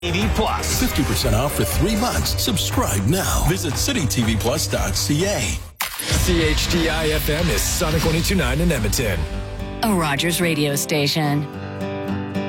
TV Plus. 50% off for 3 months. Subscribe now. Visit citytvplus.ca. CHDI FM is Sonic 102.9 in Edmonton. A Rogers radio station.